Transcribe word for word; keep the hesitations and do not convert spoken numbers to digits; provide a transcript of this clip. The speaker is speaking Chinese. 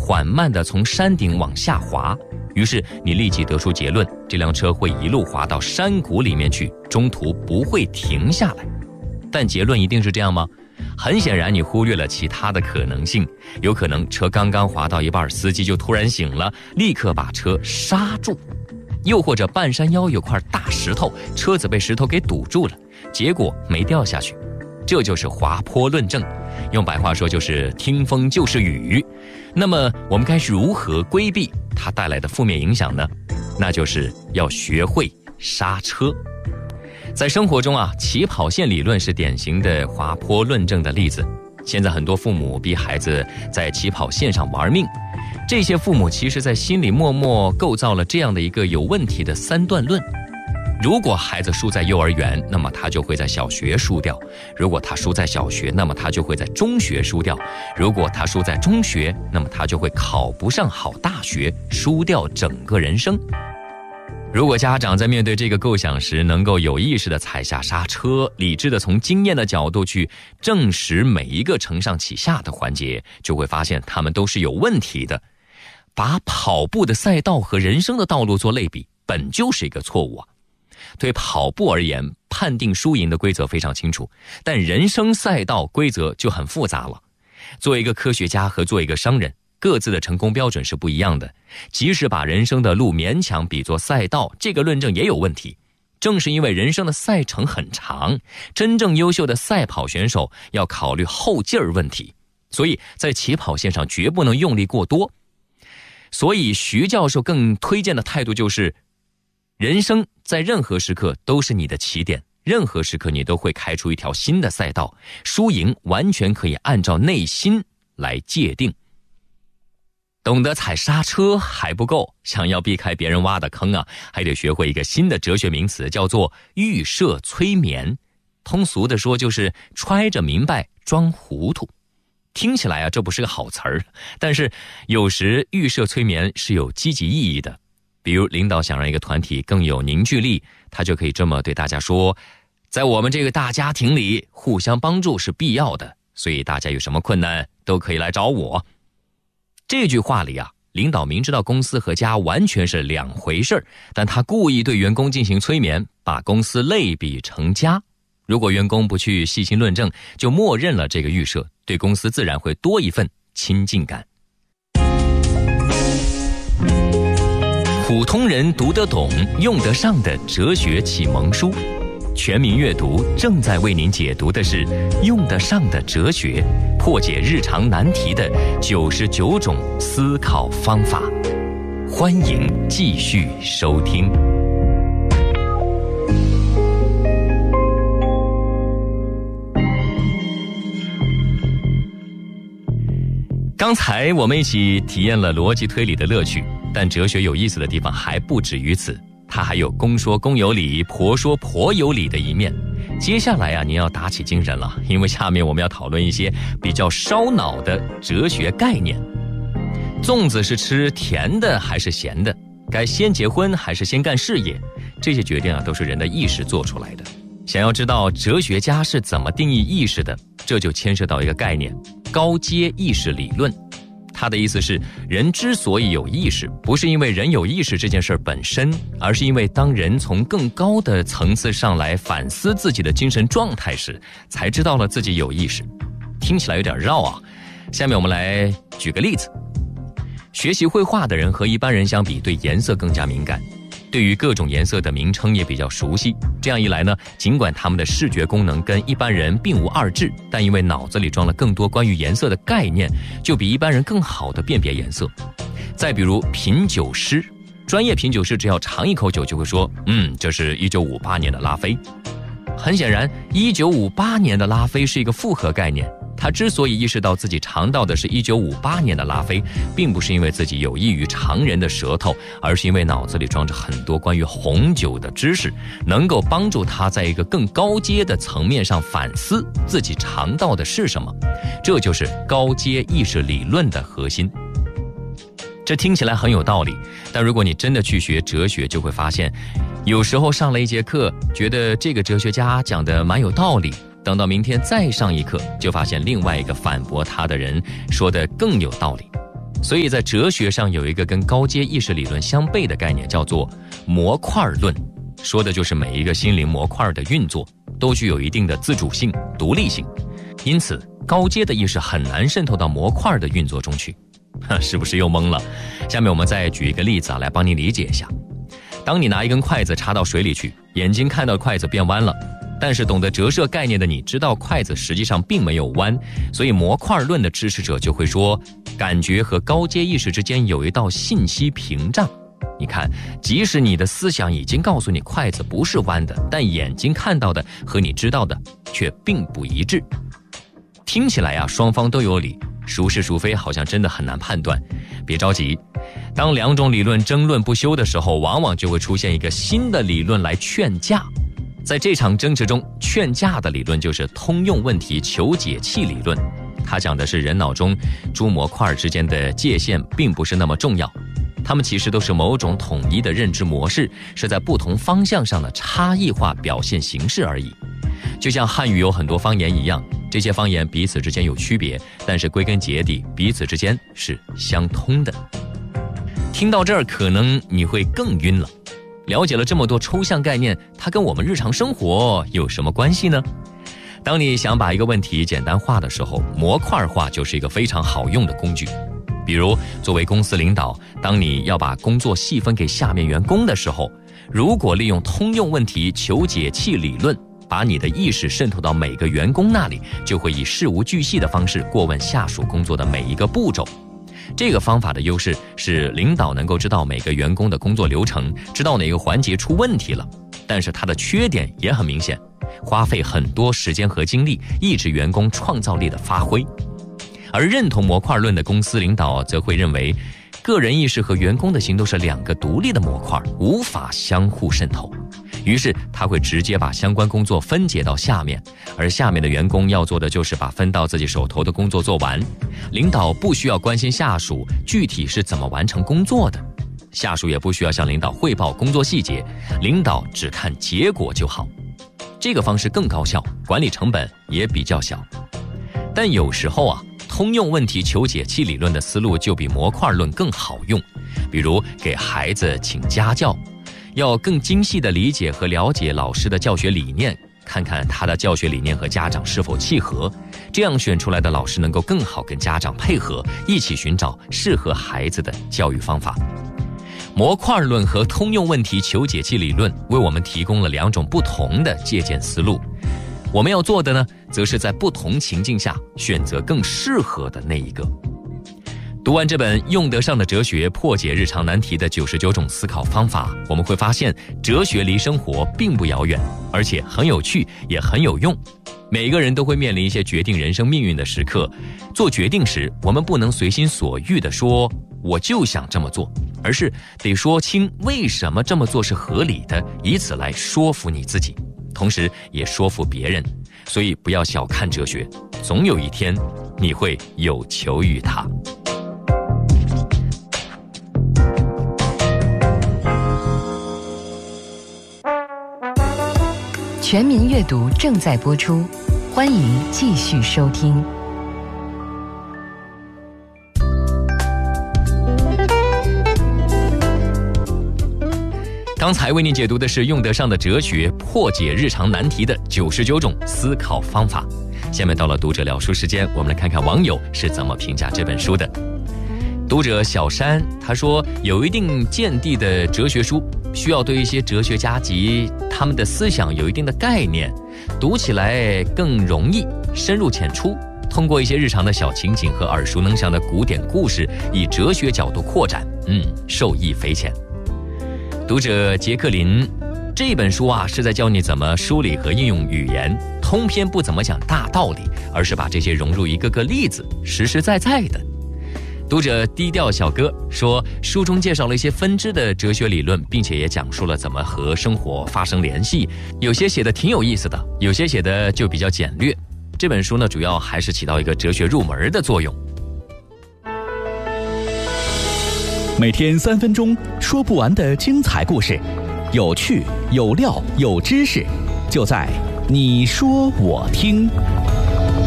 缓慢地从山顶往下滑，于是你立即得出结论，这辆车会一路滑到山谷里面去，中途不会停下来。但结论一定是这样吗？很显然你忽略了其他的可能性，有可能车刚刚滑到一半，司机就突然醒了，立刻把车刹住，又或者半山腰有块大石头，车子被石头给堵住了，结果没掉下去。这就是滑坡论证，用白话说就是听风就是雨。那么我们该是如何规避它带来的负面影响呢？那就是要学会刹车。在生活中啊，起跑线理论是典型的滑坡论证的例子。现在很多父母逼孩子在起跑线上玩命，这些父母其实在心里默默构造了这样的一个有问题的三段论。如果孩子输在幼儿园，那么他就会在小学输掉；如果他输在小学，那么他就会在中学输掉；如果他输在中学，那么他就会考不上好大学，输掉整个人生。如果家长在面对这个构想时能够有意识地踩下刹车，理智地从经验的角度去证实每一个承上启下的环节，就会发现他们都是有问题的。把跑步的赛道和人生的道路做类比，本就是一个错误啊。对跑步而言，判定输赢的规则非常清楚，但人生赛道规则就很复杂了。作为一个科学家和作为一个商人，各自的成功标准是不一样的，即使把人生的路勉强比作赛道，这个论证也有问题。正是因为人生的赛程很长，真正优秀的赛跑选手要考虑后劲儿问题，所以在起跑线上绝不能用力过多。所以徐教授更推荐的态度就是，人生在任何时刻都是你的起点，任何时刻你都会开出一条新的赛道，输赢完全可以按照内心来界定。懂得踩刹车还不够，想要避开别人挖的坑啊，还得学会一个新的哲学名词，叫做预设催眠。通俗的说就是揣着明白装糊涂。听起来啊，这不是个好词儿，但是有时预设催眠是有积极意义的。比如领导想让一个团体更有凝聚力，他就可以这么对大家说，在我们这个大家庭里，互相帮助是必要的，所以大家有什么困难都可以来找我。这句话里啊，领导明知道公司和家完全是两回事，但他故意对员工进行催眠，把公司类比成家。如果员工不去细心论证，就默认了这个预设，对公司自然会多一份亲近感。普通人读得懂、用得上的哲学启蒙书，全民阅读正在为您解读的是用得上的哲学，破解日常难题的九十九种思考方法。欢迎继续收听。刚才我们一起体验了逻辑推理的乐趣，但哲学有意思的地方还不止于此，它还有公说公有理，婆说婆有理的一面。接下来啊，您要打起精神了，因为下面我们要讨论一些比较烧脑的哲学概念。粽子是吃甜的还是咸的？该先结婚还是先干事业？这些决定啊，都是人的意识做出来的。想要知道哲学家是怎么定义意识的，这就牵涉到一个概念，高阶意识理论。他的意思是，人之所以有意识，不是因为人有意识这件事本身，而是因为当人从更高的层次上来反思自己的精神状态时，才知道了自己有意识。听起来有点绕啊，下面我们来举个例子。学习绘画的人和一般人相比，对颜色更加敏感，对于各种颜色的名称也比较熟悉。这样一来呢，尽管他们的视觉功能跟一般人并无二致，但因为脑子里装了更多关于颜色的概念，就比一般人更好地辨别颜色。再比如品酒师，专业品酒师只要尝一口酒就会说，嗯，这是一九五八年的拉菲。很显然，一九五八年的拉菲是一个复合概念。他之所以意识到自己尝到的是一九五八年的拉菲，并不是因为自己有益于常人的舌头，而是因为脑子里装着很多关于红酒的知识，能够帮助他在一个更高阶的层面上反思自己尝到的是什么。这就是高阶意识理论的核心。这听起来很有道理，但如果你真的去学哲学，就会发现，有时候上了一节课，觉得这个哲学家讲的蛮有道理，等到明天再上一课，就发现另外一个反驳他的人说的更有道理。 所以在哲学上有一个跟高阶意识理论相悖的概念，叫做模块论，说的就是每一个心灵模块的运作都具有一定的自主性、独立性，因此高阶的意识很难渗透到模块的运作中去。是不是又懵了？下面我们再举一个例子啊，来帮你理解一下。当你拿一根筷子插到水里去，眼睛看到筷子变弯了，但是懂得折射概念的你知道筷子实际上并没有弯，所以模块论的支持者就会说，感觉和高阶意识之间有一道信息屏障。你看，即使你的思想已经告诉你筷子不是弯的，但眼睛看到的和你知道的却并不一致。听起来啊，双方都有理，孰是孰非好像真的很难判断。别着急，当两种理论争论不休的时候，往往就会出现一个新的理论来劝架。在这场争执中，劝架的理论就是通用问题求解器理论。它讲的是人脑中诸模块之间的界限并不是那么重要，它们其实都是某种统一的认知模式，是在不同方向上的差异化表现形式而已。就像汉语有很多方言一样，这些方言彼此之间有区别，但是归根结底彼此之间是相通的。听到这儿可能你会更晕了，了解了这么多抽象概念，它跟我们日常生活有什么关系呢？当你想把一个问题简单化的时候，模块化就是一个非常好用的工具。比如作为公司领导，当你要把工作细分给下面员工的时候，如果利用通用问题求解器理论，把你的意识渗透到每个员工那里，就会以事无巨细的方式过问下属工作的每一个步骤。这个方法的优势是领导能够知道每个员工的工作流程，知道哪个环节出问题了，但是它的缺点也很明显，花费很多时间和精力，抑制员工创造力的发挥。而认同模块论的公司领导则会认为，个人意识和员工的行动是两个独立的模块，无法相互渗透。于是他会直接把相关工作分解到下面，而下面的员工要做的就是把分到自己手头的工作做完。领导不需要关心下属具体是怎么完成工作的，下属也不需要向领导汇报工作细节，领导只看结果就好。这个方式更高效，管理成本也比较小。但有时候啊，通用问题求解器理论的思路就比模块论更好用。比如给孩子请家教，要更精细地理解和了解老师的教学理念，看看他的教学理念和家长是否契合，这样选出来的老师能够更好跟家长配合，一起寻找适合孩子的教育方法。模块论和通用问题求解器理论为我们提供了两种不同的借鉴思路，我们要做的呢，则是在不同情境下选择更适合的那一个。读完这本用得上的哲学，破解日常难题的九十九种思考方法，我们会发现哲学离生活并不遥远，而且很有趣，也很有用。每个人都会面临一些决定人生命运的时刻，做决定时，我们不能随心所欲地说我就想这么做，而是得说清为什么这么做是合理的，以此来说服你自己，同时也说服别人。所以不要小看哲学，总有一天你会有求于它。 全民阅读正在播出，欢迎继续收听。 刚才为你解读的是用得上的哲学，破解日常难题的九十九种思考方法。下面到了读者聊书时间，我们来看看网友是怎么评价这本书的。读者小山他说，有一定见地的哲学书需要对一些哲学家及他们的思想有一定的概念，读起来更容易深入浅出，通过一些日常的小情景和耳熟能详的古典故事，以哲学角度扩展，嗯，受益匪浅。读者杰克林，这本书啊是在教你怎么梳理和应用语言，通篇不怎么讲大道理，而是把这些融入一个个例子，实实在在的。读者低调小哥说，书中介绍了一些分支的哲学理论，并且也讲述了怎么和生活发生联系，有些写的挺有意思的，有些写的就比较简略。这本书呢，主要还是起到一个哲学入门的作用。 每天三分钟，说不完的精彩故事，有趣有料有知识，就在你说我听。